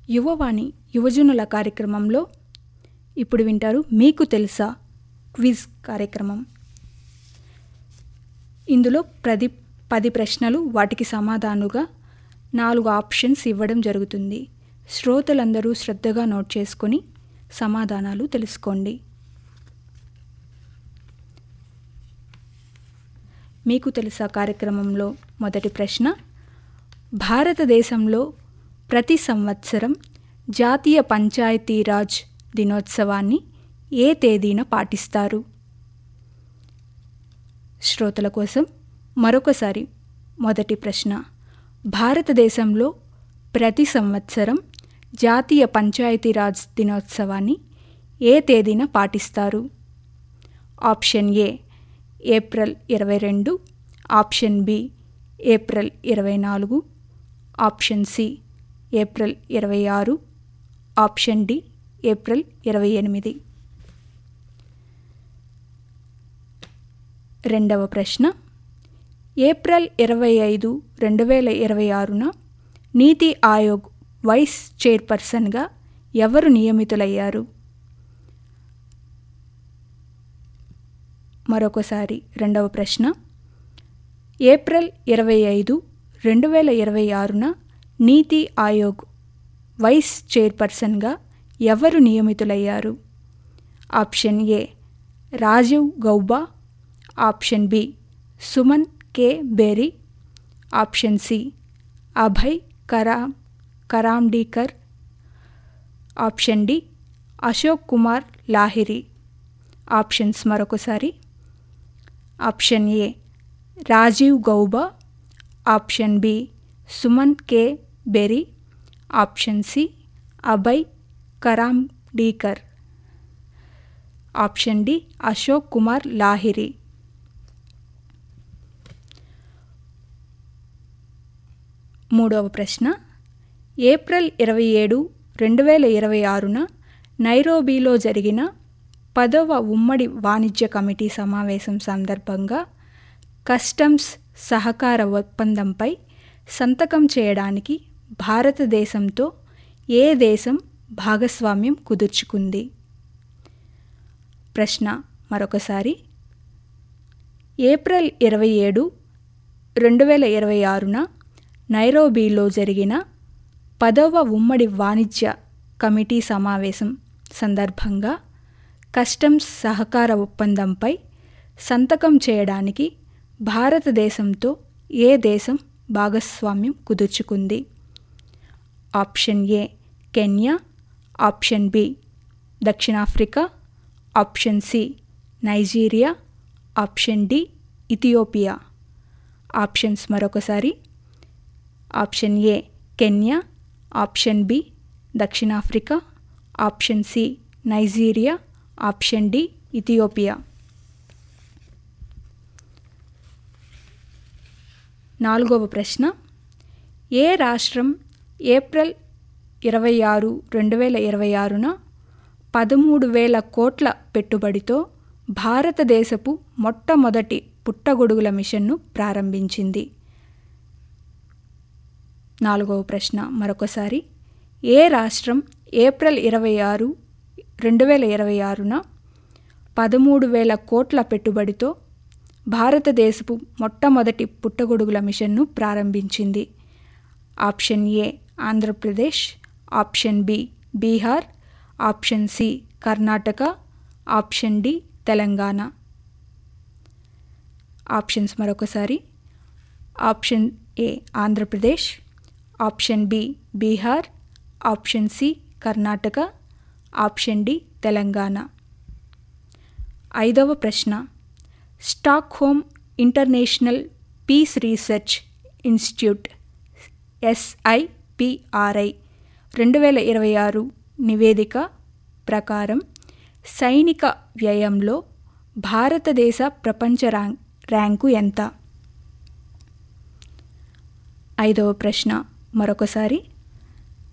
యువవాణి యువజనుల కార్యక్రమంలో ఇప్పుడు వింటారు మీకు తెలుసా క్విజ్ కార్యక్రమం. ఇందులో 10 ప్రశ్నలు, వాటికి సమాధానాలుగా 4 ఆప్షన్స్ ఇవ్వడం జరుగుతుంది. శ్రోతలందరూ శ్రద్ధగా నోట్ చేసుకొని సమాధానాలు తెలుసుకోండి. మీకు తెలుసా కార్యక్రమంలో మొదటి ప్రశ్న: భారతదేశంలో ప్రతి సంవత్సరం జాతీయ పంచాయతీరాజ్ దినోత్సవాన్ని ఏ తేదీన పాటిస్తారు? శ్రోతల కోసం మరొకసారి మొదటి ప్రశ్న: భారతదేశంలో ప్రతి సంవత్సరం జాతీయ పంచాయతీరాజ్ దినోత్సవాన్ని ఏ తేదీన పాటిస్తారు? Option A April 22, option B April 24, option C April 26, option D April 28. రెండవ ప్రశ్న: ఏప్రిల్ 25, 2026న నీతి ఆయోగ్ వైస్ చైర్పర్సన్గా ఎవరు నియమితులయ్యారు? మరొకసారి రెండవ ప్రశ్న: ఏప్రిల్ 25, 2026న నీతి ఆయోగ్ వైస్ చైర్పర్సన్గా ఎవరు నియమితులయ్యారు? Option A Rajiv Gauba, option B Suman K బేరీ, option C Abhay కరాండీకర్, option D Ashok Kumar Lahiri. Options మరొకసారి: option A Rajiv Gauba, option B Suman K బేరీ, option C Abhay కరాండీకర్, option D Ashok Kumar Lahiri. మూడవ ప్రశ్న: ఏప్రిల్ 27, 2026న నైరోబీలో జరిగిన 10వ ఉమ్మడి వాణిజ్య కమిటీ సమావేశం సందర్భంగా కస్టమ్స్ సహకార ఒప్పందంపై సంతకం చేయడానికి భారతదేశంతో ఏ దేశం భాగస్వామ్యం కుదుర్చుకుంది? ప్రశ్న మరొకసారి: ఏప్రిల్ 27, 2026న నైరోబీలో జరిగిన 10వ ఉమ్మడి వాణిజ్య కమిటీ సమావేశం సందర్భంగా కస్టమ్స్ సహకార ఒప్పందంపై సంతకం చేయడానికి భారతదేశంతో ఏ దేశం భాగస్వామ్యం కుదుర్చుకుంది? Option A Kenya, option B దక్షిణాఫ్రికా, option C Nigeria, option D Ethiopia. Options మరొకసారి: option A Kenya, option B దక్షిణాఫ్రికా, option C Nigeria, option D Ethiopia. నాలుగవ ప్రశ్న: ఏ రాష్ట్రం ఏప్రిల్ 26, 2026న 13,000 కోట్ల పెట్టుబడితో భారతదేశపు మొట్టమొదటి పుట్టగొడుగుల మిషన్ను ప్రారంభించింది? నాలుగవ ప్రశ్న మరొకసారి: ఏ రాష్ట్రం ఏప్రిల్ 26, 2026న 13,000 కోట్ల పెట్టుబడితో భారతదేశపు మొట్టమొదటి పుట్టగొడుగుల మిషన్ను ప్రారంభించింది? Option A Andhra Pradesh, option B Bihar, option C Karnataka, option D Telangana. Options మరొకసారి: option A Andhra Pradesh, option B Bihar, option C Karnataka, option D Telangana. ఐదవ ప్రశ్న: Stockholm international piece research institute SIPRI 2026 నివేదిక ప్రకారం సైనిక వ్యయంలో భారతదేశ ప్రపంచ ర్యాంకు ఎంత? ఐదవ ప్రశ్న మరొకసారి: